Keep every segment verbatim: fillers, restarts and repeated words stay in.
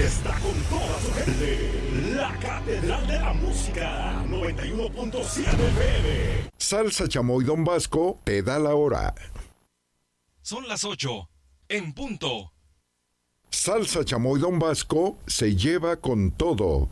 está con toda su gente. La Catedral de la Música, noventa y uno punto siete F M. Salsa Chamoy Don Vasco te da la hora. Son las ocho, en punto. Salsa Chamoy Don Vasco se lleva con todo.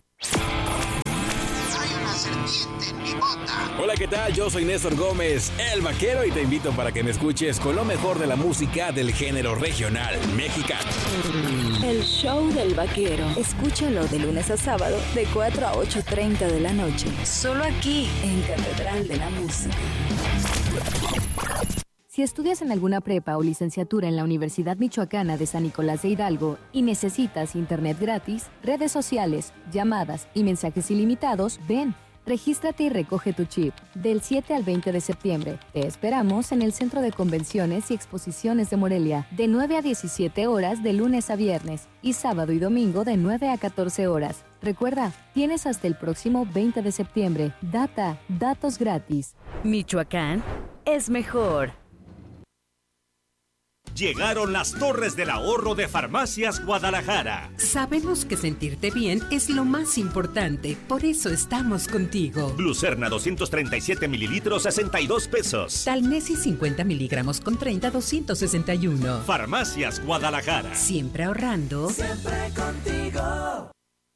Hay una serpiente en mi bota. Hola, ¿qué tal? Yo soy Néstor Gómez, el vaquero, y te invito para que me escuches con lo mejor de la música del género regional mexicano. El show del vaquero. Escúchalo de lunes a sábado de cuatro a ocho treinta de la noche. Solo aquí en Catedral de la Música. Si estudias en alguna prepa o licenciatura en la Universidad Michoacana de San Nicolás de Hidalgo y necesitas internet gratis, redes sociales, llamadas y mensajes ilimitados, ven, regístrate y recoge tu chip. Del siete al veinte de septiembre, te esperamos en el Centro de Convenciones y Exposiciones de Morelia, de nueve a diecisiete horas de lunes a viernes y sábado y domingo de nueve a catorce horas. Recuerda, tienes hasta el próximo veinte de septiembre. Data, datos gratis. Michoacán es mejor. Llegaron las Torres del Ahorro de Farmacias Guadalajara. Sabemos que sentirte bien es lo más importante, por eso estamos contigo. Glucerna doscientos treinta y siete mililitros, sesenta y dos pesos. Talnesi cincuenta miligramos con treinta, doscientos sesenta y uno. Farmacias Guadalajara. Siempre ahorrando. Siempre contigo.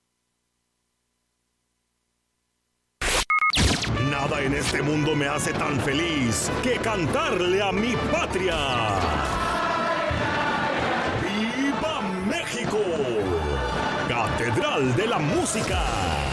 Nada en este mundo me hace tan feliz que cantarle a mi patria. ¡Viva México! Catedral de la Música.